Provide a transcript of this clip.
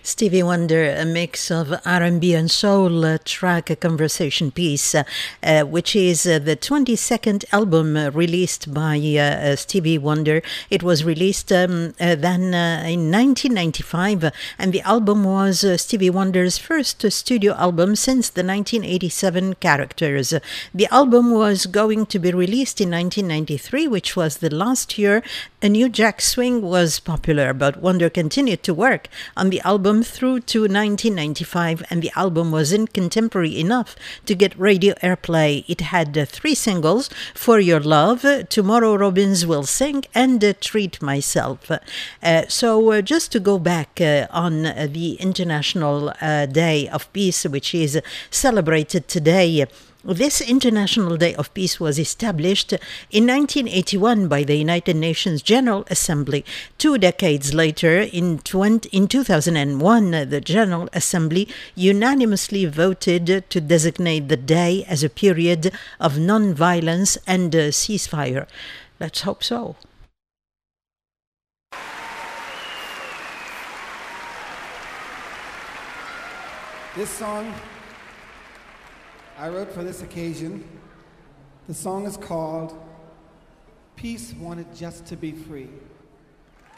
Stevie Wonder, a mix of R&B and soul track, a conversation piece, which is the 22nd album released by Stevie Wonder. It was released then in 1995, and the album was Stevie Wonder's first studio album since the 1987 Characters. The album was going to be released in 1993, which was the last year a new Jack Swing was popular, but Wonder continued to work on the album through to 1995, and the album wasn't contemporary enough to get radio airplay. It had 3 singles: For Your Love, Tomorrow Robins Will Sing, and Treat Myself. So just to go back on the International Day of Peace, which is celebrated today. This International Day of Peace was established in 1981 by the United Nations General Assembly. 2 decades later, in 2001, the General Assembly unanimously voted to designate the day as a period of non-violence and ceasefire. Let's hope so. This song I wrote for this occasion. The song is called Peace Wanted Just to Be Free.